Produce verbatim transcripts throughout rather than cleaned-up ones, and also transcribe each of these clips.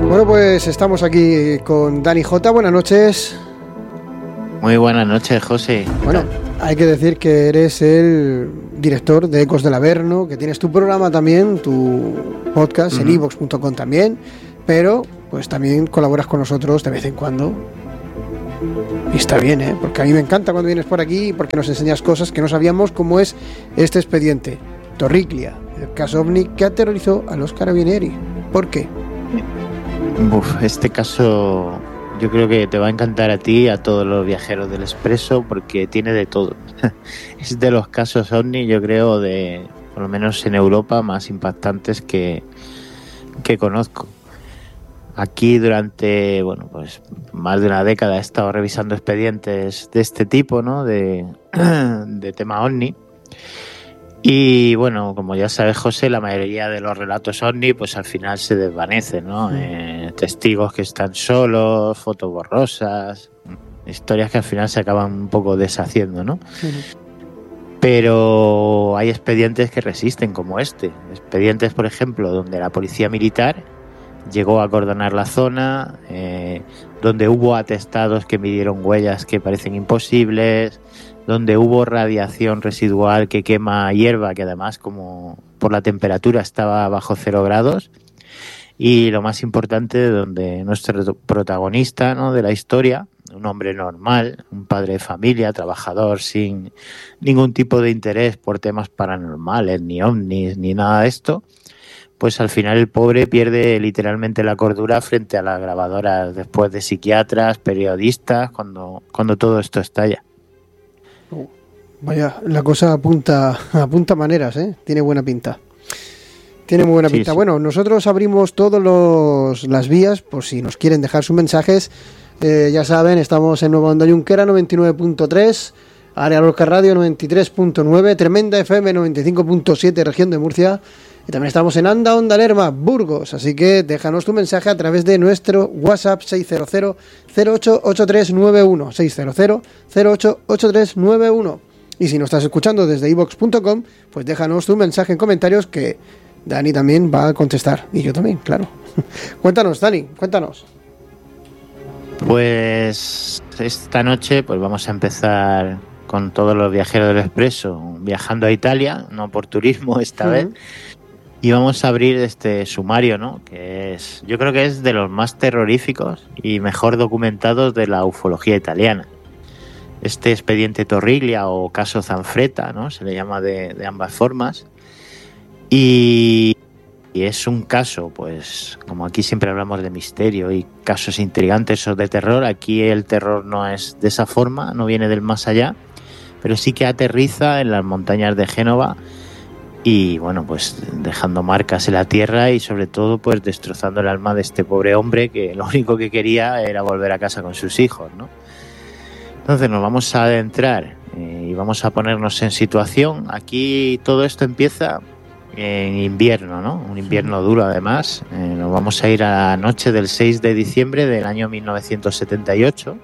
Bueno, pues estamos aquí con Dani J. Buenas noches. Muy buenas noches, José. Bueno, hay que decir que eres el director de Ecos del Averno, que tienes tu programa también, tu podcast uh-huh. en iVoox punto com también, pero pues también colaboras con nosotros de vez en cuando. Y está bien, ¿eh? Porque a mí me encanta cuando vienes por aquí, porque nos enseñas cosas que no sabíamos, como es este expediente Torriglia, el caso ovni que aterrorizó a los carabinieri. ¿Por qué? Uf, este caso yo creo que te va a encantar a ti y a todos los viajeros del Expreso, porque tiene de todo. Es de los casos ovni, yo creo, de por lo menos en Europa, más impactantes que, que conozco. Aquí durante, bueno, pues más de una década he estado revisando expedientes de este tipo, ¿no? De, de tema ovni. Y bueno, como ya sabes, José, la mayoría de los relatos ovni pues al final se desvanecen, ¿no? Eh, testigos que están solos, fotos borrosas, historias que al final se acaban un poco deshaciendo, ¿no? Sí. Pero hay expedientes que resisten, como este. Expedientes, por ejemplo, donde la policía militar llegó a acordonar la zona, eh, donde hubo atestados que midieron huellas que parecen imposibles, donde hubo radiación residual que quema hierba, que además, como por la temperatura, estaba bajo cero grados. Y lo más importante, donde nuestro protagonista, ¿no?, de la historia, un hombre normal, un padre de familia, trabajador, sin ningún tipo de interés por temas paranormales, ni ovnis, ni nada de esto, pues al final el pobre pierde literalmente la cordura frente a las grabadoras, después de psiquiatras, periodistas, cuando, cuando todo esto estalla. Oh, vaya, la cosa apunta, apunta maneras, ¿eh? Tiene buena pinta. Tiene muy buena pinta. Sí, sí. Bueno, nosotros abrimos todas las vías por si nos quieren dejar sus mensajes. Eh, ya saben, estamos en Nueva Onda Junquera noventa y nueve punto tres, Área Lorca Radio noventa y tres punto nueve, Tremenda F M noventa y cinco punto siete, Región de Murcia. Y también estamos en Anda, Onda Lerma, Burgos. Así que déjanos tu mensaje a través de nuestro WhatsApp seis cero cero, cero ocho ocho tres nueve uno, seis cero cero, cero ocho ocho tres nueve uno. Y si nos estás escuchando desde iVoox punto com, pues déjanos tu mensaje en comentarios que Dani también va a contestar. Y yo también, claro. Cuéntanos, Dani, cuéntanos. Pues esta noche pues vamos a empezar con todos los viajeros del Expreso viajando a Italia, no por turismo esta uh-huh. vez. Y vamos a abrir este sumario, ¿no? Que es, yo creo que es de los más terroríficos y mejor documentados de la ufología italiana. Este expediente Torriglia o caso Zanfretta, ¿no? Se le llama de, de ambas formas. Y, y es un caso, pues, como aquí siempre hablamos de misterio y casos intrigantes o de terror, aquí el terror no es de esa forma, no viene del más allá, pero sí que aterriza en las montañas de Génova. Y bueno, pues dejando marcas en la tierra y sobre todo pues destrozando el alma de este pobre hombre que lo único que quería era volver a casa con sus hijos, ¿no? Entonces nos vamos a adentrar eh, y vamos a ponernos en situación. Aquí todo esto empieza en invierno, ¿no? Un invierno duro además. Eh, nos vamos a ir a la noche del seis de diciembre del año mil novecientos setenta y ocho.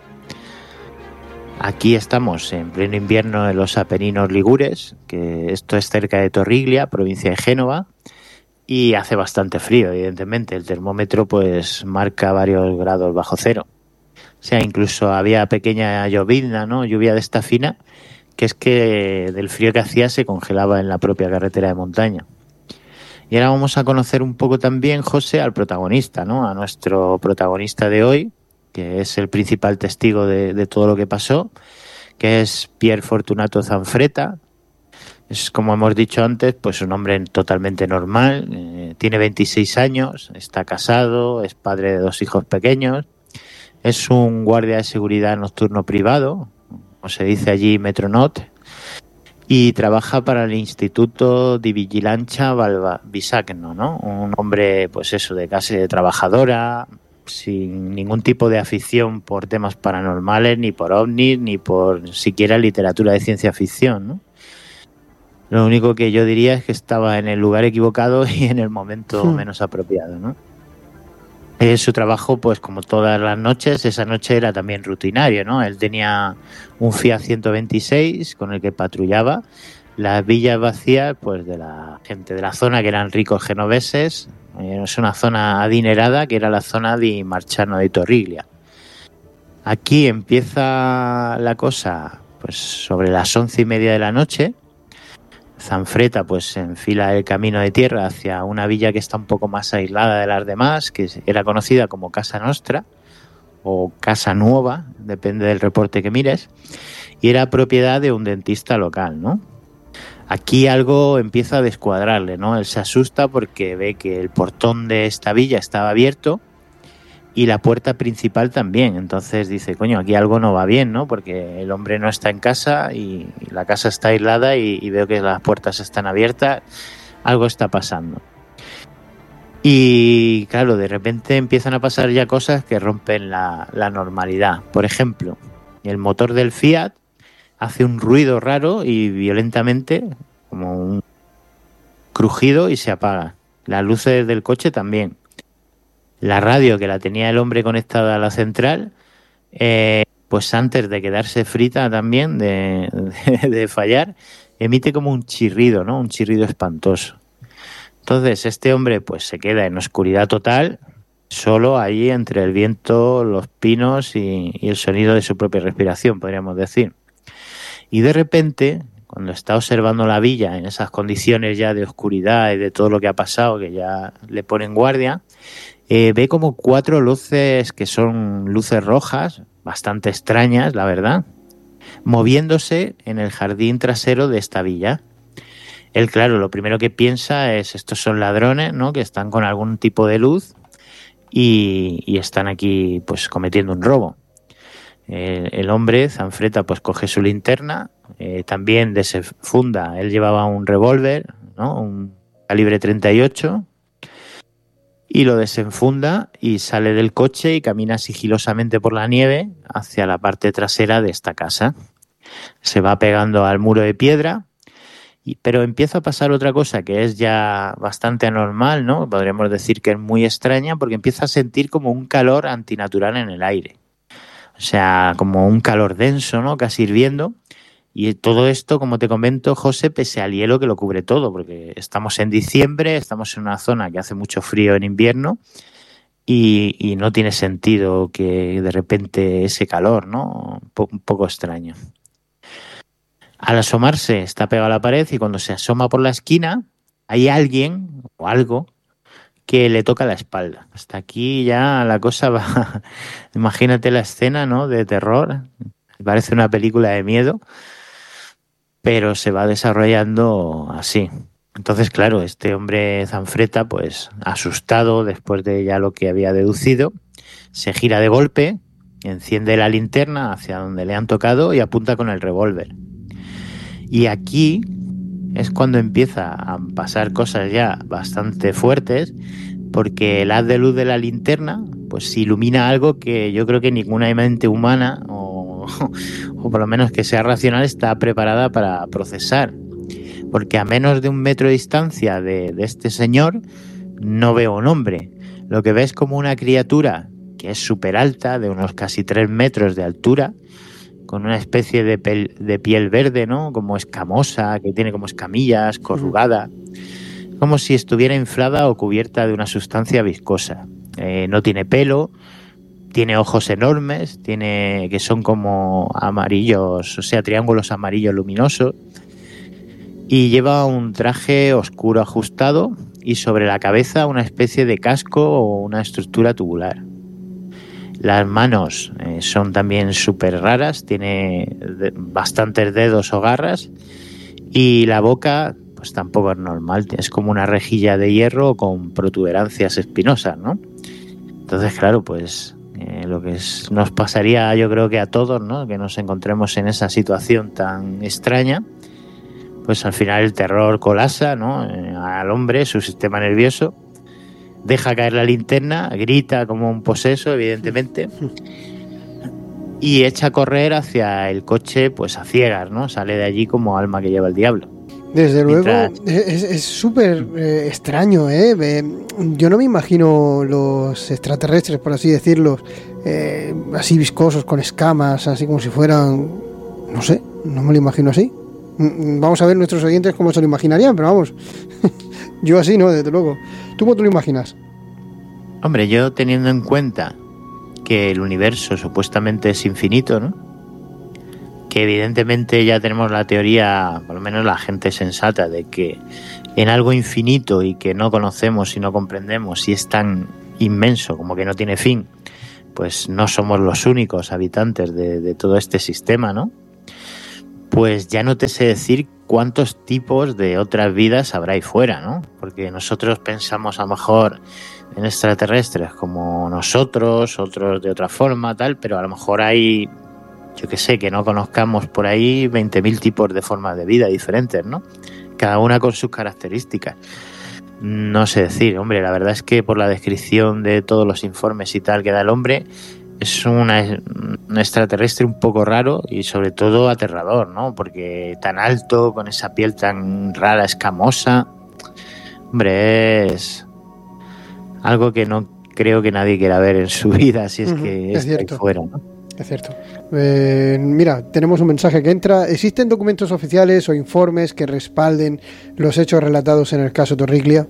Aquí estamos en pleno invierno en los Apeninos Ligures, que esto es cerca de Torriglia, provincia de Génova, y hace bastante frío, evidentemente. El termómetro pues marca varios grados bajo cero. O sea, incluso había pequeña llovizna, ¿no? Lluvia de esta fina, que es que del frío que hacía se congelaba en la propia carretera de montaña. Y ahora vamos a conocer un poco también, José, al protagonista, ¿no? A nuestro protagonista de hoy, que es el principal testigo de, de todo lo que pasó, que es Pier Fortunato Zanfretta. Es, como hemos dicho antes, pues un hombre totalmente normal, eh, tiene veintiséis años, está casado, es padre de dos hijos pequeños, es un guardia de seguridad nocturno privado, como se dice allí, Metronot, y trabaja para el Instituto di Vigilancia Valvisagno, ¿no? Un hombre, pues eso, de clase trabajadora, sin ningún tipo de afición por temas paranormales, ni por ovnis, ni por siquiera literatura de ciencia ficción, ¿no? Lo único que yo diría es que estaba en el lugar equivocado y en el momento hmm. menos apropiado, ¿no? Eh, su trabajo, pues como todas las noches, esa noche era también rutinario, ¿no? Él tenía un Fiat ciento veintiséis con el que patrullaba las villas vacías, pues de la gente de la zona, que eran ricos genoveses, Es una zona adinerada que era la zona de Marciano di Torriglia. Aquí empieza la cosa pues sobre las once y media de la noche. Zanfretta pues se enfila el camino de tierra hacia una villa que está un poco más aislada de las demás, que era conocida como Casa Nostra o Casa Nuova, depende del reporte que mires, y era propiedad de un dentista local, ¿no? Aquí algo empieza a descuadrarle, ¿no? Él se asusta porque ve que el portón de esta villa estaba abierto y la puerta principal también. Entonces dice, coño, aquí algo no va bien, ¿no? Porque el hombre no está en casa y la casa está aislada y, y veo que las puertas están abiertas. Algo está pasando. Y claro, de repente empiezan a pasar ya cosas que rompen la, la normalidad. Por ejemplo, el motor del Fiat hace un ruido raro y violentamente, como un crujido, y se apaga. Las luces del coche también. La radio, que la tenía el hombre conectada a la central, eh, pues antes de quedarse frita también, de, de, de fallar, emite como un chirrido, ¿no? Un chirrido espantoso. Entonces este hombre pues se queda en oscuridad total, solo ahí entre el viento, los pinos y, y el sonido de su propia respiración, podríamos decir. Y de repente, cuando está observando la villa en esas condiciones ya de oscuridad y de todo lo que ha pasado, que ya le ponen guardia, eh, ve como cuatro luces que son luces rojas, bastante extrañas, la verdad, moviéndose en el jardín trasero de esta villa. Él, claro, lo primero que piensa es, estos son ladrones, ¿no?, que están con algún tipo de luz y, y están aquí pues cometiendo un robo. El, el hombre, Zanfretta, pues coge su linterna, eh, también desenfunda. Él llevaba un revólver, ¿no?, un calibre treinta y ocho, y lo desenfunda y sale del coche y camina sigilosamente por la nieve hacia la parte trasera de esta casa. Se va pegando al muro de piedra, y, pero empieza a pasar otra cosa que es ya bastante anormal, ¿no? Podríamos decir que es muy extraña, porque empieza a sentir como un calor antinatural en el aire. O sea, como un calor denso, ¿no?, casi hirviendo. Y todo esto, como te comento, José, pese al hielo que lo cubre todo, porque estamos en diciembre, estamos en una zona que hace mucho frío en invierno y, y no tiene sentido que de repente ese calor, ¿no?, un, po- un poco extraño. Al asomarse está pegado a la pared y cuando se asoma por la esquina hay alguien o algo que le toca la espalda. Hasta aquí ya la cosa va... Imagínate la escena, ¿no?, de terror. Parece una película de miedo, pero se va desarrollando así. Entonces, claro, este hombre Zanfretta, pues asustado después de ya lo que había deducido, se gira de golpe, enciende la linterna hacia donde le han tocado y apunta con el revólver. Y aquí es cuando empieza a pasar cosas ya bastante fuertes, porque el haz de luz de la linterna pues ilumina algo que yo creo que ninguna mente humana o, o por lo menos que sea racional está preparada para procesar, porque a menos de un metro de distancia de, de este señor no veo un hombre. Lo que ves como una criatura que es súper alta, de unos casi tres metros de altura, con una especie de, pel, de piel verde, ¿no?, como escamosa, que tiene como escamillas, corrugada, como si estuviera inflada o cubierta de una sustancia viscosa. Eh, no tiene pelo, tiene ojos enormes, tiene que son como amarillos, o sea, triángulos amarillos luminosos, y lleva un traje oscuro ajustado y sobre la cabeza una especie de casco o una estructura tubular. Las manos eh, son también súper raras, tiene de, bastantes dedos o garras, y la boca pues tampoco es normal, es como una rejilla de hierro con protuberancias espinosas, ¿no? Entonces, claro, pues eh, lo que es, nos pasaría, yo creo que a todos, ¿no?, que nos encontremos en esa situación tan extraña, pues al final el terror colapsa, ¿no?, eh, al hombre, su sistema nervioso, deja caer la linterna, grita como un poseso, evidentemente, y echa a correr hacia el coche, pues a ciegas, ¿no? Sale de allí como alma que lleva el diablo. Desde Mientras... luego, es súper eh, extraño, ¿eh? ¿eh? Yo no me imagino los extraterrestres, por así decirlo, eh, así viscosos, con escamas, así como si fueran, no sé, no me lo imagino así. Vamos a ver nuestros oyentes cómo se lo imaginarían, pero vamos, yo así no, desde luego. ¿Tú cómo te lo imaginas? Hombre, yo teniendo en cuenta que el universo supuestamente es infinito, ¿no? Que evidentemente ya tenemos la teoría, por lo menos la gente sensata, de que en algo infinito y que no conocemos y no comprendemos y es tan inmenso como que no tiene fin, pues no somos los únicos habitantes de, de todo este sistema, ¿no? Pues ya no te sé decir cuántos tipos de otras vidas habrá ahí fuera, ¿no? Porque nosotros pensamos a lo mejor en extraterrestres como nosotros, otros de otra forma, tal, pero a lo mejor hay, yo qué sé, que no conozcamos por ahí veinte mil tipos de formas de vida diferentes, ¿no? Cada una con sus características. No sé decir, hombre, la verdad es que por la descripción de todos los informes y tal que da el hombre, es una, un extraterrestre un poco raro y sobre todo aterrador, ¿no? Porque tan alto, con esa piel tan rara, escamosa, hombre, es algo que no creo que nadie quiera ver en su vida, si es uh-huh, que es está cierto. Ahí fuera, ¿no? Es cierto. Eh, mira, tenemos un mensaje que entra. ¿Existen documentos oficiales o informes que respalden los hechos relatados en el caso Torriglia?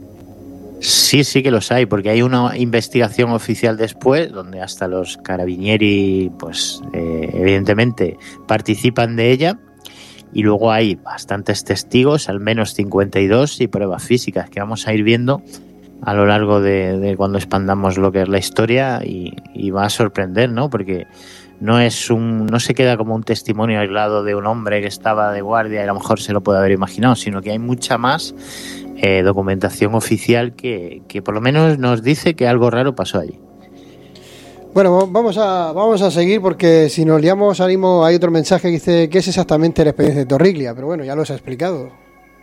Sí, sí que los hay, porque hay una investigación oficial después, donde hasta los carabinieri, pues eh, evidentemente participan de ella, y luego hay bastantes testigos, al menos cincuenta y dos, y pruebas físicas que vamos a ir viendo a lo largo de, de cuando expandamos lo que es la historia, y, y va a sorprender, ¿no? Porque no es un, no se queda como un testimonio aislado de un hombre que estaba de guardia y a lo mejor se lo puede haber imaginado, sino que hay mucha más eh, documentación oficial que, que por lo menos nos dice que algo raro pasó allí. Bueno, vamos a vamos a seguir porque si nos liamos ánimo, hay otro mensaje que dice ¿qué es exactamente la experiencia de Torriglia? Pero bueno, ya lo has explicado.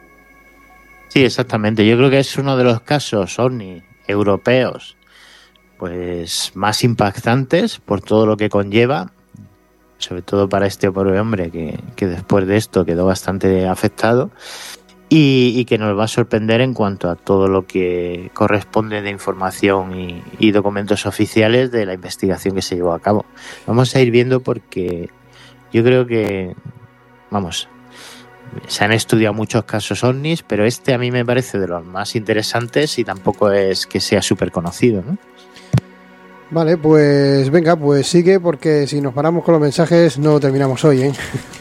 Sí, exactamente. Yo creo que es uno de los casos ovni europeos pues más impactantes por todo lo que conlleva, sobre todo para este pobre hombre que, que después de esto quedó bastante afectado y, y que nos va a sorprender en cuanto a todo lo que corresponde de información y, y documentos oficiales de la investigación que se llevó a cabo. Vamos a ir viendo porque yo creo que, vamos, se han estudiado muchos casos ovnis, pero este a mí me parece de los más interesantes y tampoco es que sea súper conocido, ¿no? Vale, pues venga, pues sigue porque si nos paramos con los mensajes no terminamos hoy, ¿eh?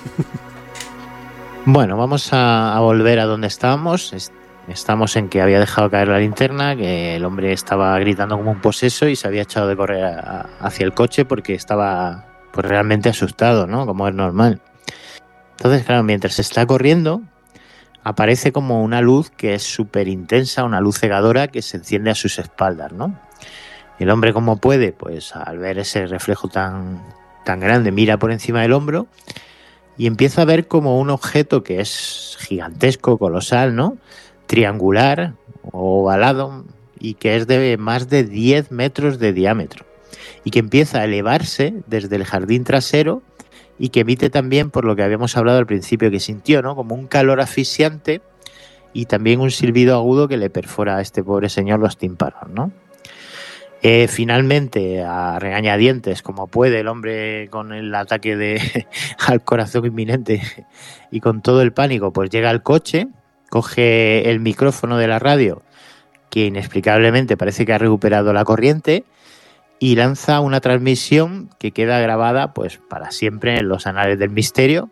Bueno, vamos a, a volver a donde estábamos. Estamos en que había dejado caer la linterna, que el hombre estaba gritando como un poseso y se había echado de correr a, a, hacia el coche porque estaba pues realmente asustado, ¿no? Como es normal. Entonces, claro, mientras está corriendo, aparece como una luz que es súper intensa, una luz cegadora que se enciende a sus espaldas, ¿no? El hombre, como puede, pues al ver ese reflejo tan, tan grande, mira por encima del hombro y empieza a ver como un objeto que es gigantesco, colosal, ¿no? Triangular, ovalado, y que es de más de diez metros de diámetro y que empieza a elevarse desde el jardín trasero y que emite también, por lo que habíamos hablado al principio, que sintió, ¿no? Como un calor asfixiante y también un silbido agudo que le perfora a este pobre señor los tímpanos, ¿no? Eh, finalmente, a regañadientes, como puede, el hombre con el ataque de al corazón inminente y con todo el pánico, pues llega al coche, coge el micrófono de la radio, que inexplicablemente parece que ha recuperado la corriente, y lanza una transmisión que queda grabada pues para siempre en los anales del misterio,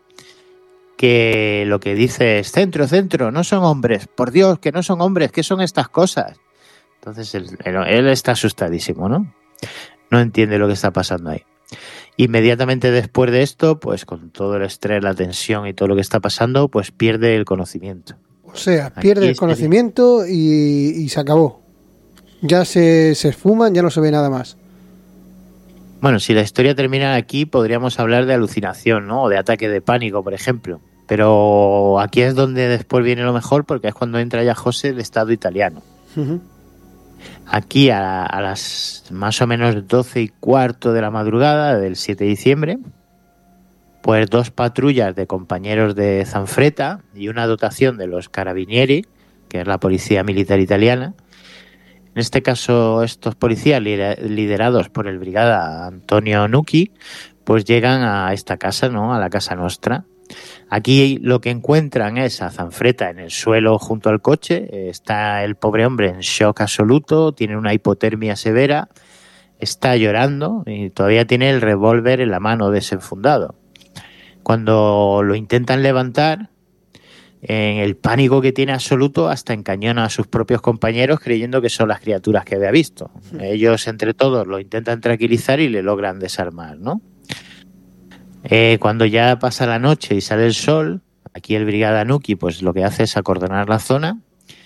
que lo que dice es: centro, centro, no son hombres, por Dios, que no son hombres, ¿qué son estas cosas? Entonces él, él, él está asustadísimo, ¿no? No entiende lo que está pasando ahí. Inmediatamente después de esto, pues con todo el estrés, la tensión y todo lo que está pasando, pues pierde el conocimiento. O sea, pierde Aquí el conocimiento y, y se acabó. Ya se, se esfuman, ya no se ve nada más. Bueno, si la historia termina aquí, podríamos hablar de alucinación, ¿no? O de ataque de pánico, por ejemplo. Pero aquí es donde después viene lo mejor, porque es cuando entra ya José, el Estado italiano. Uh-huh. Aquí a, a las más o menos doce y cuarto de la madrugada del siete de diciembre, pues dos patrullas de compañeros de Zanfretta y una dotación de los Carabinieri, que es la policía militar italiana. En este caso, estos policías liderados por el brigada Antonio Nucchi, pues llegan a esta casa, ¿no? A la Casa Nostra. Aquí lo que encuentran es a Zanfretta en el suelo junto al coche. Está el pobre hombre en shock absoluto, tiene una hipotermia severa, está llorando y todavía tiene el revólver en la mano desenfundado. Cuando lo intentan levantar, en el pánico que tiene absoluto, hasta encañona a sus propios compañeros creyendo que son las criaturas que había visto. Ellos, entre todos, lo intentan tranquilizar y le logran desarmar, ¿no? Eh, cuando ya pasa la noche y sale el sol, aquí el Brigada Nuki pues lo que hace es acordonar la zona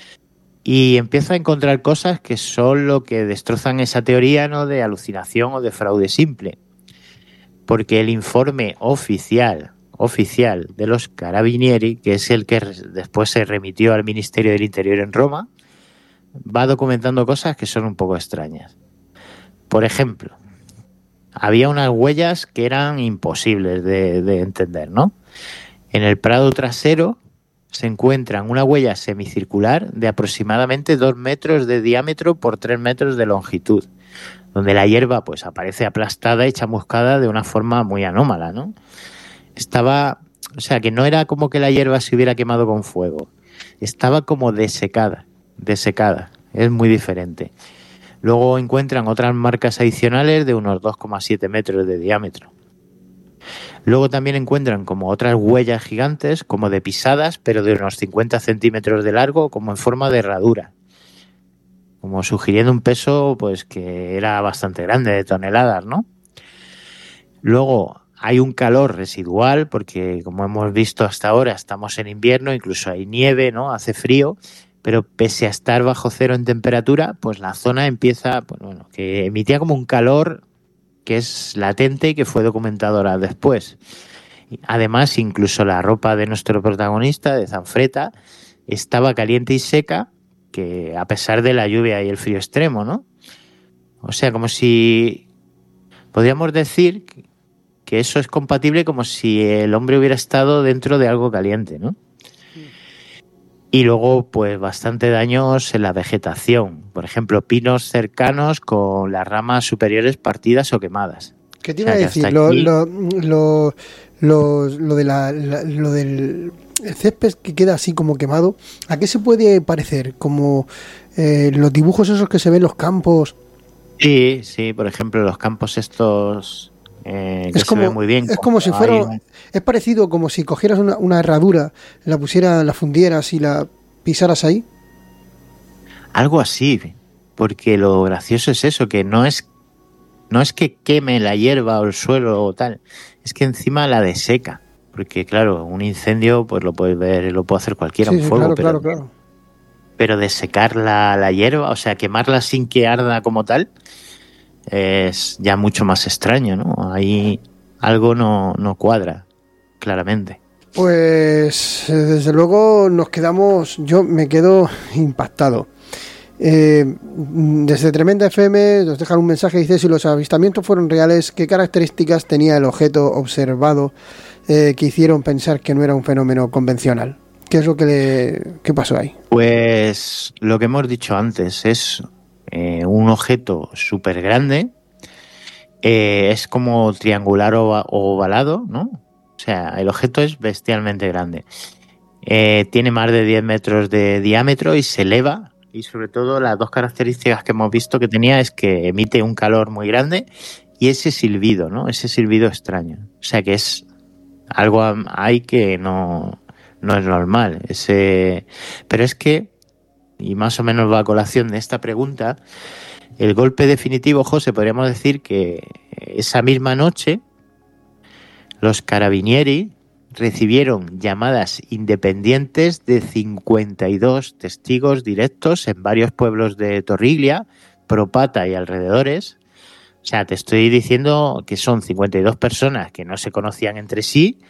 y empieza a encontrar cosas que son lo que destrozan esa teoría, ¿no?, de alucinación o de fraude simple. Porque el informe oficial oficial de los Carabinieri, que es el que después se remitió al Ministerio del Interior en Roma, va documentando cosas que son un poco extrañas. Por ejemplo, había unas huellas que eran imposibles de, de entender, ¿no? En el prado trasero se encuentran una huella semicircular de aproximadamente dos metros de diámetro por tres metros de longitud, donde la hierba pues aparece aplastada y chamuscada de una forma muy anómala, ¿no? Estaba, o sea, que no era como que la hierba se hubiera quemado con fuego, estaba como desecada, desecada, es muy diferente. Luego encuentran otras marcas adicionales de unos dos coma siete metros de diámetro. Luego también encuentran como otras huellas gigantes, como de pisadas, pero de unos cincuenta centímetros de largo, como en forma de herradura, como sugiriendo un peso pues que era bastante grande, de toneladas, ¿no? Luego hay un calor residual porque, como hemos visto hasta ahora, estamos en invierno, incluso hay nieve, ¿no? Hace frío, pero pese a estar bajo cero en temperatura, pues la zona empieza, pues bueno, que emitía como un calor que es latente y que fue documentado ahora después. Además, incluso la ropa de nuestro protagonista, de Zanfretta, estaba caliente y seca, que a pesar de la lluvia y el frío extremo, ¿no? O sea, como si podríamos decir que eso es compatible como si el hombre hubiera estado dentro de algo caliente, ¿no? Y luego, pues, bastante daños en la vegetación. Por ejemplo, pinos cercanos con las ramas superiores partidas o quemadas. ¿Qué te iba o sea, a decir? Lo, aquí... lo, lo, lo, lo, de la, la, lo del el césped que queda así como quemado, ¿a qué se puede parecer? Como eh, los dibujos esos que se ven en los campos. Sí, sí, por ejemplo, los campos estos... Eh, que es como, se ve muy bien. Es como si fuera, un... es parecido como si cogieras una, una herradura, la pusieras, la fundieras y la pisaras ahí. Algo así, porque lo gracioso es eso, que no es, no es que queme la hierba o el suelo o tal, es que encima la deseca, porque claro, un incendio pues lo puedes ver, lo puede hacer cualquiera, sí, un sí, fuego, claro, pero, claro, claro. pero desecar la, la hierba, o sea, quemarla sin que arda como tal, es ya mucho más extraño, ¿no? Ahí algo no, no cuadra, claramente. Pues desde luego nos quedamos, yo me quedo impactado. Eh, desde Tremenda F M nos dejan un mensaje, dice: si los avistamientos fueron reales, ¿qué características tenía el objeto observado eh, que hicieron pensar que no era un fenómeno convencional? ¿Qué es lo que le, qué pasó ahí? Pues lo que hemos dicho antes es eh, un objeto súper grande, eh, es como triangular o ovalado, ¿no? O sea, el objeto es bestialmente grande. Eh, tiene más de diez metros de diámetro y se eleva. Y sobre todo las dos características que hemos visto que tenía es que emite un calor muy grande y ese silbido, ¿no? Ese silbido extraño. O sea que es algo hay que no, no es normal. Ese... Pero es que, y más o menos va a colación de esta pregunta, el golpe definitivo, José, podríamos decir que esa misma noche los Carabinieri recibieron llamadas independientes de cincuenta y dos testigos directos en varios pueblos de Torriglia, Propata y alrededores. O sea, te estoy diciendo que son cincuenta y dos personas que no se conocían entre sí,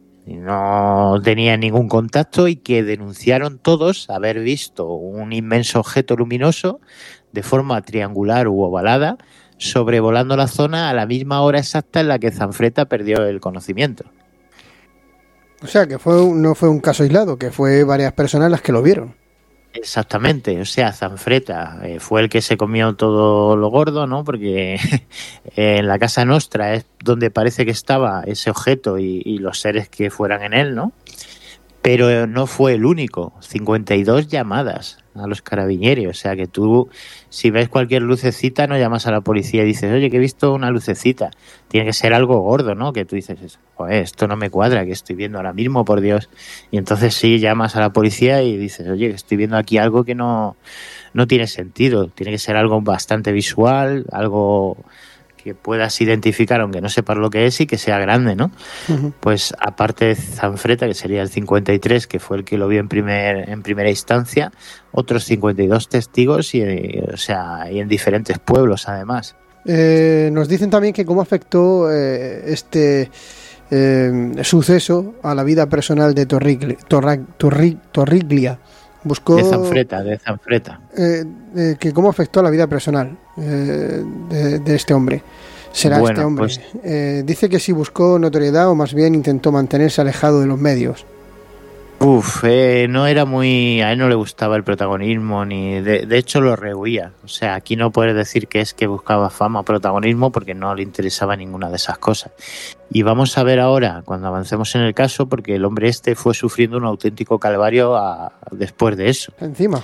no tenían ningún contacto y que denunciaron todos haber visto un inmenso objeto luminoso de forma triangular u ovalada sobrevolando la zona a la misma hora exacta en la que Zanfretta perdió el conocimiento. O sea, que fue no fue un caso aislado, que fue varias personas las que lo vieron. Exactamente, o sea, Zanfreta eh, fue el que se comió todo lo gordo, ¿no? Porque en la Casa Nostra es donde parece que estaba ese objeto y, y los seres que fueran en él, ¿no? Pero no fue el único, cincuenta y dos llamadas a los carabinieri, o sea que tú, si ves cualquier lucecita, no llamas a la policía y dices, oye, que he visto una lucecita, tiene que ser algo gordo, ¿no? Que tú dices, joder, esto no me cuadra, que estoy viendo ahora mismo, por Dios. Y entonces sí, llamas a la policía y dices, oye, estoy viendo aquí algo que no, no tiene sentido, tiene que ser algo bastante visual, algo que puedas identificar aunque no sepas lo que es y que sea grande, ¿no? Uh-huh. Pues aparte de Zanfreta, que sería el cincuenta y tres, que fue el que lo vio en primer en primera instancia, otros cincuenta y dos testigos y, o sea, y en diferentes pueblos además. Eh, nos dicen también que cómo afectó eh, este eh, suceso a la vida personal de Torriglia, Torra, Torri, Torriglia. Buscó, de Zanfreta, de Zanfreta. Eh, eh, que cómo afectó a la vida personal eh, de, de este hombre. Será bueno, este hombre. Pues, eh, dice que sí buscó notoriedad o más bien intentó mantenerse alejado de los medios. Uf, eh, no era muy... A él no le gustaba el protagonismo, ni de, de hecho lo rehuía. O sea, aquí no puedes decir que es que buscaba fama o protagonismo porque no le interesaba ninguna de esas cosas. Y vamos a ver ahora, cuando avancemos en el caso, porque el hombre este fue sufriendo un auténtico calvario a, después de eso. Encima.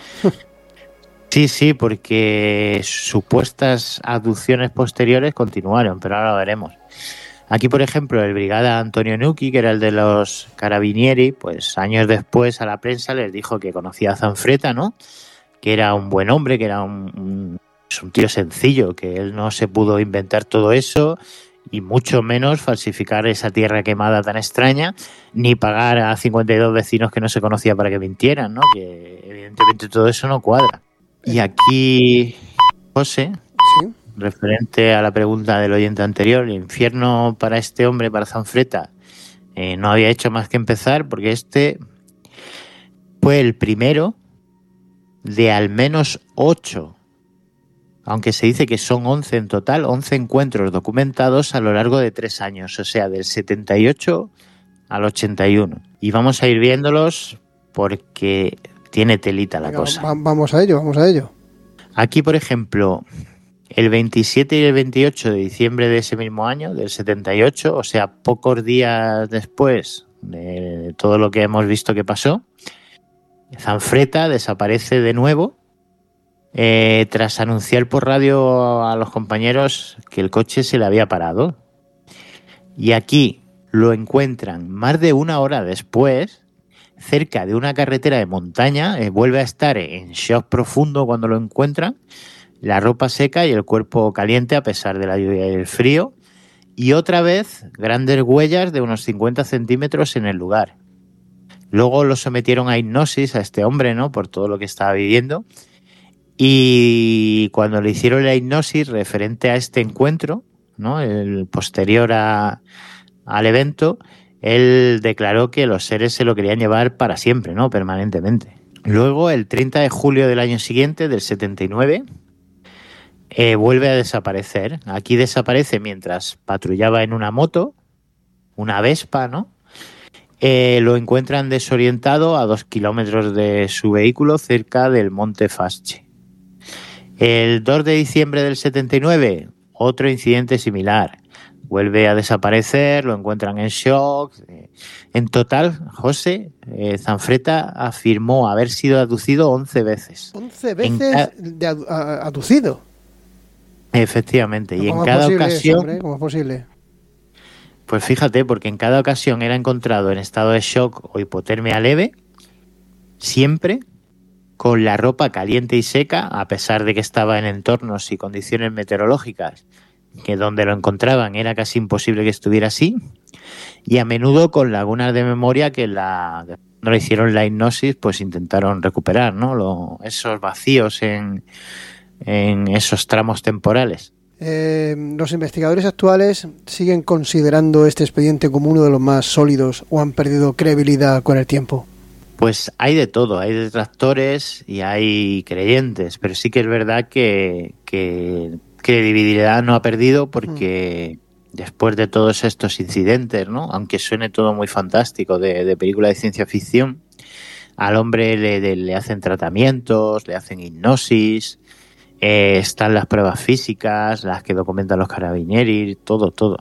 Sí, sí, porque supuestas abducciones posteriores continuaron, pero ahora lo veremos. Aquí, por ejemplo, el brigada Antonio Nucchi, que era el de los carabinieri, pues años después a la prensa les dijo que conocía a Zanfreta, ¿no? Que era un buen hombre, que era un, un, un tío sencillo, que él no se pudo inventar todo eso y mucho menos falsificar esa tierra quemada tan extraña, ni pagar a cincuenta y dos vecinos que no se conocía para que mintieran, ¿no? Que evidentemente todo eso no cuadra. Y aquí, José... Sí. Referente a la pregunta del oyente anterior, el infierno para este hombre, para Zanfreta, eh, no había hecho más que empezar porque este fue el primero de al menos ocho, aunque se dice que son once en total, once encuentros documentados a lo largo de tres años, o sea, del setenta y ocho al ochenta y uno. Y vamos a ir viéndolos porque tiene telita la Venga, cosa. Va- vamos a ello, vamos a ello. Aquí, por ejemplo... El veintisiete y el veintiocho de diciembre de ese mismo año, del setenta y ocho, o sea, pocos días después de todo lo que hemos visto que pasó, Zanfreta desaparece de nuevo eh, tras anunciar por radio a los compañeros que el coche se le había parado. Y aquí lo encuentran más de una hora después, cerca de una carretera de montaña, eh, vuelve a estar en shock profundo cuando lo encuentran, la ropa seca y el cuerpo caliente a pesar de la lluvia y el frío, y otra vez grandes huellas de unos cincuenta centímetros en el lugar. Luego lo sometieron a hipnosis a este hombre, ¿no? Por todo lo que estaba viviendo, y cuando le hicieron la hipnosis referente a este encuentro, ¿no? El posterior a, al evento, él declaró que los seres se lo querían llevar para siempre, ¿no? Permanentemente. Luego, el treinta de julio del año siguiente, del setenta y nueve, Eh, vuelve a desaparecer. Aquí desaparece mientras patrullaba en una moto, una Vespa, ¿no? Eh, lo encuentran desorientado a dos kilómetros de su vehículo cerca del Monte Fasce. El dos de diciembre del setenta y nueve, otro incidente similar. Vuelve a desaparecer, lo encuentran en shock. En total, José, eh, Zanfreta afirmó haber sido abducido once veces. ¿once veces ca- de adu- a- aducido? Efectivamente, y en cada ocasión... Hombre, ¿cómo es posible? Pues fíjate, porque en cada ocasión era encontrado en estado de shock o hipotermia leve, siempre con la ropa caliente y seca, a pesar de que estaba en entornos y condiciones meteorológicas que donde lo encontraban era casi imposible que estuviera así, y a menudo con lagunas de memoria que la, cuando le hicieron la hipnosis pues intentaron recuperar, ¿no? Lo, esos vacíos en... en esos tramos temporales. Eh, los investigadores actuales siguen considerando este expediente como uno de los más sólidos o han perdido credibilidad con el tiempo. Pues hay de todo, hay detractores y hay creyentes, pero sí que es verdad que, que credibilidad no ha perdido porque mm. después de todos estos incidentes, ¿no? Aunque suene todo muy fantástico de, de película de ciencia ficción, Al hombre le, le, le hacen tratamientos, le hacen hipnosis, eh, están las pruebas físicas, las que documentan los carabinieri, todo, todo.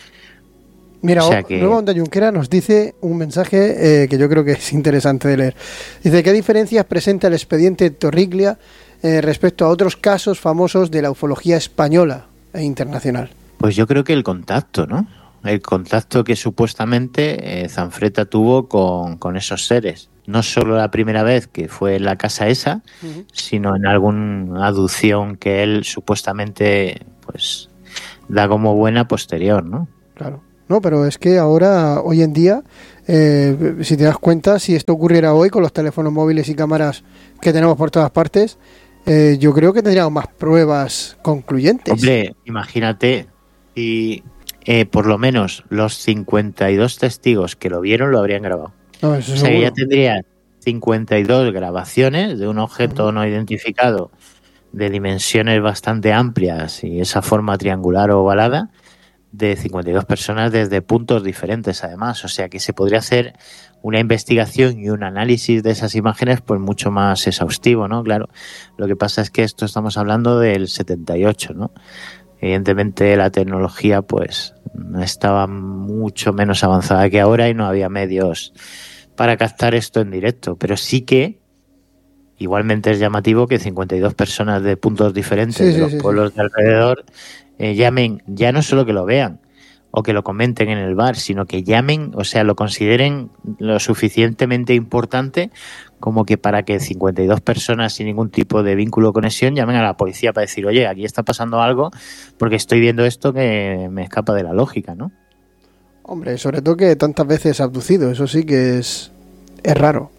Mira, o sea que... Nueva Onda Junquera nos dice un mensaje eh, que yo creo que es interesante de leer. Dice, ¿qué diferencias presenta el expediente Torriglia eh, respecto a otros casos famosos de la ufología española e internacional? Pues yo creo que el contacto, ¿no? El contacto que supuestamente eh, Zanfretta tuvo con, con esos seres. No solo la primera vez que fue en la casa esa, uh-huh. sino en alguna aducción que él supuestamente pues da como buena posterior, ¿no? Claro. No, pero es que ahora, hoy en día, eh, si te das cuenta, si esto ocurriera hoy con los teléfonos móviles y cámaras que tenemos por todas partes, eh, yo creo que tendríamos más pruebas concluyentes. Hombre, imagínate si eh, por lo menos los cincuenta y dos testigos que lo vieron lo habrían grabado. No, eso o sea seguro. que ya tendría cincuenta y dos grabaciones de un objeto uh-huh. no identificado de dimensiones bastante amplias y esa forma triangular o ovalada, de cincuenta y dos personas desde puntos diferentes además, o sea que se podría hacer una investigación y un análisis de esas imágenes pues mucho más exhaustivo, ¿no? Claro, lo que pasa es que esto estamos hablando del setenta y ocho, ¿no? Evidentemente la tecnología pues estaba mucho menos avanzada que ahora y no había medios para captar esto en directo, pero sí que igualmente es llamativo que cincuenta y dos personas de puntos diferentes sí, de sí, los sí, pueblos sí. de alrededor Eh, llamen, ya no solo que lo vean o que lo comenten en el bar, sino que llamen, o sea, lo consideren lo suficientemente importante como que para que cincuenta y dos personas sin ningún tipo de vínculo o conexión llamen a la policía para decir, oye, aquí está pasando algo porque estoy viendo esto que me escapa de la lógica, ¿no? Hombre, sobre todo que tantas veces abducido, eso sí que es, es raro.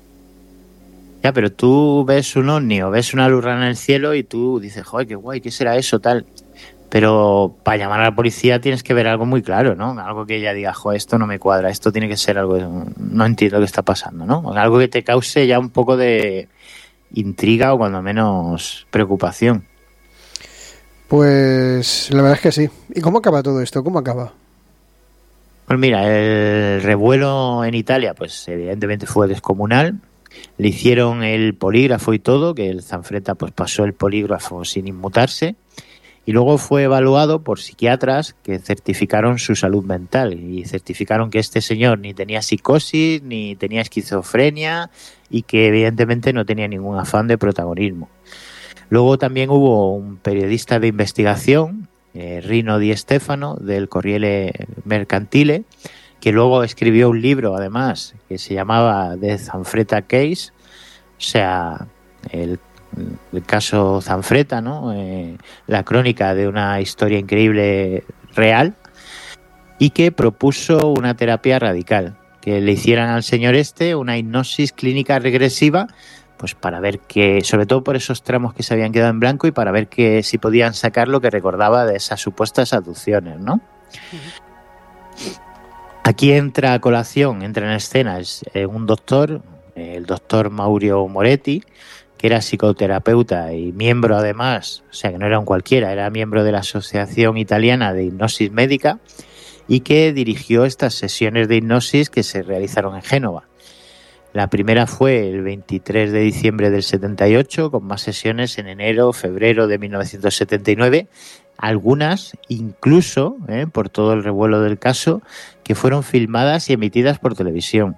Ya, pero tú ves un ovni o ves una luz rara en el cielo y tú dices, joder, qué guay, ¿qué será eso, tal? Pero para llamar a la policía tienes que ver algo muy claro, ¿no? Algo que ella diga, jo, esto no me cuadra, esto tiene que ser algo, no entiendo qué está pasando, ¿no? Algo que te cause ya un poco de intriga o cuando menos preocupación. Pues la verdad es que sí. ¿Y cómo acaba todo esto? ¿Cómo acaba? Pues mira, el revuelo en Italia, pues evidentemente fue descomunal. Le hicieron el polígrafo y todo, que el Zanfretta pues pasó el polígrafo sin inmutarse. Y luego fue evaluado por psiquiatras que certificaron su salud mental y certificaron que este señor ni tenía psicosis, ni tenía esquizofrenia y que evidentemente no tenía ningún afán de protagonismo. Luego también hubo un periodista de investigación, eh, Rino Di Stefano, del Corriere Mercantile, que luego escribió un libro además que se llamaba The Zanfretta Case, o sea, el el caso Zanfretta, ¿no? Eh, la crónica de una historia increíble real y que propuso una terapia radical, que le hicieran al señor este una hipnosis clínica regresiva, pues para ver que, sobre todo por esos tramos que se habían quedado en blanco y para ver que si podían sacar lo que recordaba de esas supuestas abducciones, ¿no? Uh-huh. Aquí entra a colación, entra en escena eh, un doctor, eh, el doctor Maurio Moretti, que era psicoterapeuta y miembro además, o sea que no era un cualquiera, era miembro de la Asociación Italiana de Hipnosis Médica y que dirigió estas sesiones de hipnosis que se realizaron en Génova. La primera fue el veintitrés de diciembre del setenta y ocho, con más sesiones en enero, febrero de mil novecientos setenta y nueve, algunas incluso, eh, por todo el revuelo del caso, que fueron filmadas y emitidas por televisión.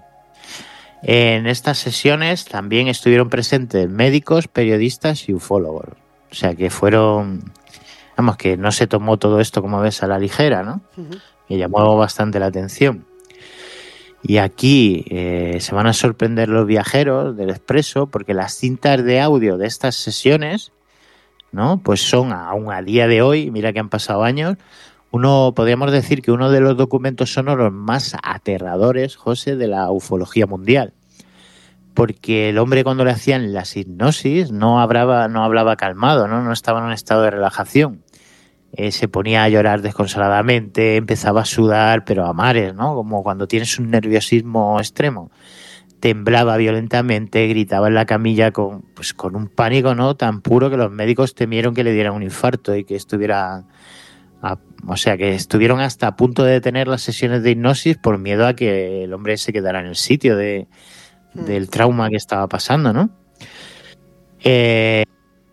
En estas sesiones también estuvieron presentes médicos, periodistas y ufólogos. O sea que fueron, vamos, que no se tomó todo esto, como ves, a la ligera, ¿no? Uh-huh. Y llamó bastante la atención. Y aquí eh, se van a sorprender los viajeros del Expreso porque las cintas de audio de estas sesiones, ¿no? Pues son aún a día de hoy, mira que han pasado años, uno, podríamos decir que uno de los documentos sonoros más aterradores, José, de la ufología mundial. Porque el hombre cuando le hacían las hipnosis no hablaba, no hablaba calmado, ¿no? No estaba en un estado de relajación. Eh, se ponía a llorar desconsoladamente, empezaba a sudar, pero a mares, ¿no? Como cuando tienes un nerviosismo extremo. Temblaba violentamente, gritaba en la camilla con, pues, con un pánico, ¿no? Tan puro que los médicos temieron que le diera un infarto y que estuviera... A, o sea, que estuvieron hasta a punto de detener las sesiones de hipnosis por miedo a que el hombre se quedara en el sitio de, mm. del trauma que estaba pasando, ¿no? Eh,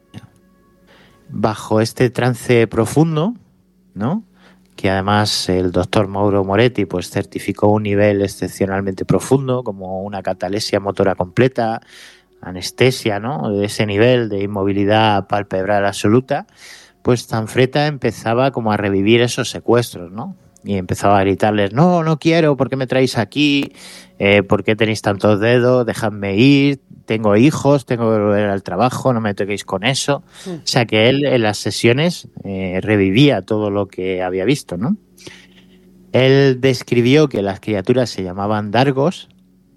bajo este trance profundo, ¿no? Que además el doctor Mauro Moretti pues certificó un nivel excepcionalmente profundo, como una catalesia motora completa, anestesia, ¿no? De ese nivel de inmovilidad palpebral absoluta, pues Zanfretta empezaba como a revivir esos secuestros, ¿no? Y empezaba a gritarles, no, no quiero, ¿por qué me traéis aquí? Eh, ¿Por qué tenéis tantos dedos? Dejadme ir, tengo hijos, tengo que volver al trabajo, no me toquéis con eso. Sí. O sea que él en las sesiones eh, revivía todo lo que había visto, ¿no? Él describió que las criaturas se llamaban Dargos,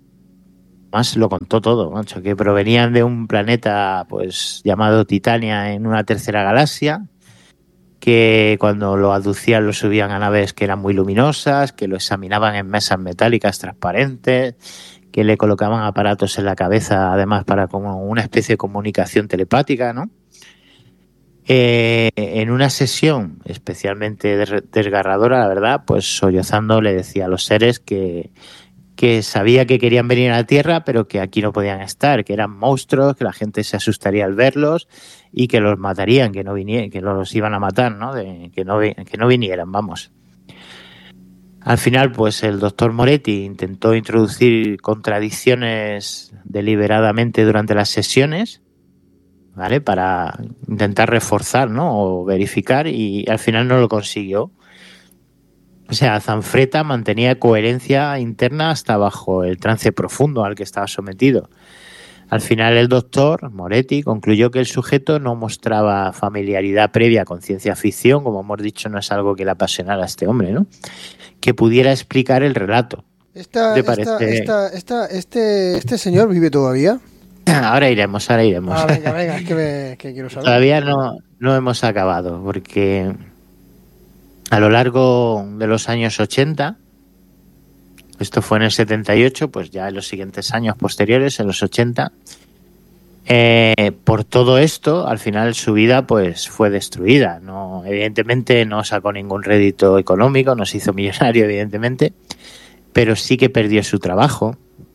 más lo contó todo, macho, que provenían de un planeta pues llamado Titania en una tercera galaxia, que cuando lo aducían lo subían a naves que eran muy luminosas, que lo examinaban en mesas metálicas transparentes, que le colocaban aparatos en la cabeza, además para como una especie de comunicación telepática, ¿no? Eh, en una sesión especialmente desgarradora, la verdad, pues sollozando le decía a los seres que, que sabía que querían venir a la Tierra, pero que aquí no podían estar, que eran monstruos, que la gente se asustaría al verlos y que los matarían, que no vinieran, que los iban a matar, ¿no? De, que no que no vinieran, vamos. Al final, pues el doctor Moretti intentó introducir contradicciones deliberadamente durante las sesiones, ¿vale? Para intentar reforzar, ¿no? O verificar, y al final no lo consiguió. O sea, Zanfretta mantenía coherencia interna hasta bajo el trance profundo al que estaba sometido. Al final el doctor Moretti concluyó que el sujeto no mostraba familiaridad previa con ciencia ficción, como hemos dicho, no es algo que le apasionara a este hombre, ¿no? Que pudiera explicar el relato. Esta, esta, parece... esta, esta, este, ¿Este señor vive todavía? Ahora iremos, ahora iremos. Ah, venga, venga, es que, me, que quiero saber. Todavía no, no hemos acabado, porque a lo largo de los años ochenta, esto fue en el setenta y ocho, pues ya en los siguientes años posteriores, en los ochenta, eh, por todo esto, al final su vida pues fue destruida. No, evidentemente no sacó ningún rédito económico, no se hizo millonario, evidentemente, pero sí que perdió su trabajo.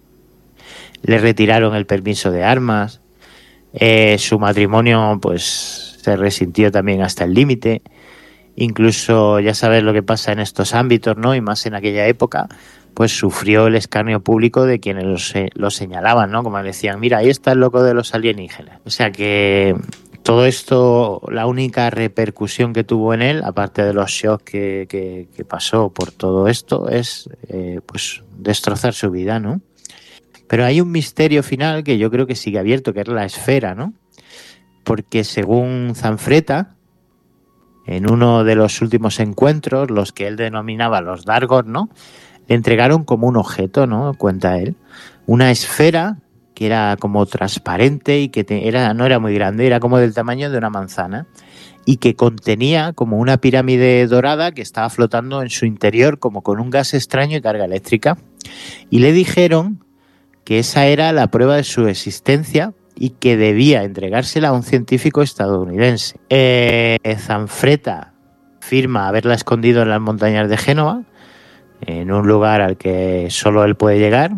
Le retiraron el permiso de armas, eh, su matrimonio pues se resintió también hasta el límite. Incluso ya sabes lo que pasa en estos ámbitos, ¿no? Y más en aquella época, pues sufrió el escarnio público de quienes lo, lo señalaban, ¿no? Como le decían, mira, ahí está el loco de los alienígenas. O sea que todo esto, la única repercusión que tuvo en él, aparte de los shocks que, que, que pasó por todo esto, es eh, pues destrozar su vida, ¿no? Pero hay un misterio final que yo creo que sigue abierto, que es la esfera, ¿no? Porque según Zanfretta, en uno de los últimos encuentros, los que él denominaba los Dargos, ¿no? Le entregaron como un objeto, ¿no? Cuenta él. Una esfera que era como transparente y que te, era, no era muy grande, era como del tamaño de una manzana y que contenía como una pirámide dorada que estaba flotando en su interior como con un gas extraño y carga eléctrica. Y le dijeron que esa era la prueba de su existencia y que debía entregársela a un científico estadounidense. Eh, Zanfretta afirma haberla escondido en las montañas de Génova, en un lugar al que solo él puede llegar,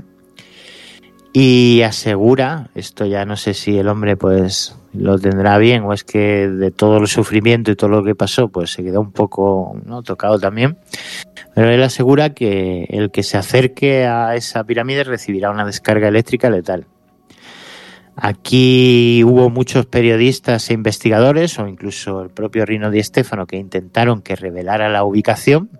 y asegura, esto ya no sé si el hombre pues lo tendrá bien o es que de todo el sufrimiento y todo lo que pasó pues se quedó un poco, ¿no?, tocado también, pero él asegura que el que se acerque a esa pirámide recibirá una descarga eléctrica letal. Aquí hubo muchos periodistas e investigadores, o incluso el propio Rino Di Stefano, que intentaron que revelara la ubicación,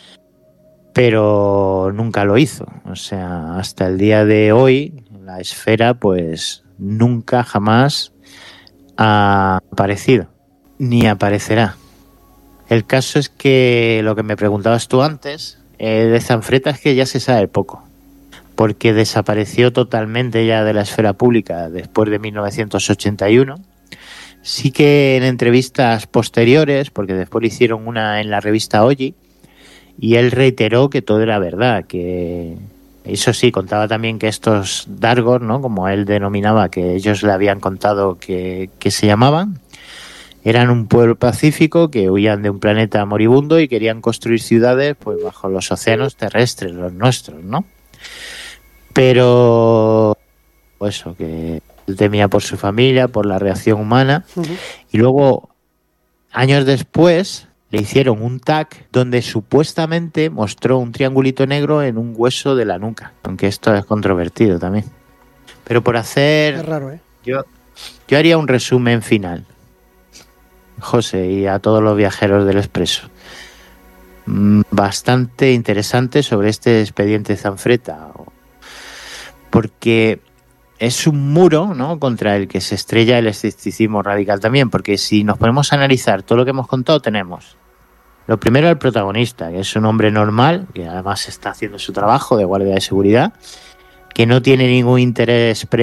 pero nunca lo hizo. O sea, hasta el día de hoy, la esfera, pues nunca jamás ha aparecido, ni aparecerá. El caso es que lo que me preguntabas tú antes, eh, de Zanfretta, es que ya se sabe poco, porque desapareció totalmente ya de la esfera pública después de mil novecientos ochenta y uno. Sí que en entrevistas posteriores, porque después le hicieron una en la revista Oji, y él reiteró que todo era verdad, que eso sí, contaba también que estos Dargos, ¿no?, como él denominaba, que ellos le habían contado que, que se llamaban, eran un pueblo pacífico que huían de un planeta moribundo y querían construir ciudades pues bajo los océanos terrestres, los nuestros, ¿no? Pero pues eso, que él temía por su familia, por la reacción humana. Uh-huh. Y luego, años después, le hicieron un T A C donde supuestamente mostró un triangulito negro en un hueso de la nuca, aunque esto es controvertido también. Pero por hacer... Es raro, ¿eh? Yo, yo haría un resumen final, José, y a todos los viajeros del Expreso. Bastante interesante sobre este expediente Zanfretta, porque es un muro, ¿no?, contra el que se estrella el escepticismo radical también, porque si nos ponemos a analizar todo lo que hemos contado, tenemos lo primero el protagonista, que es un hombre normal, que además está haciendo su trabajo de guardia de seguridad, que no tiene ningún interés pre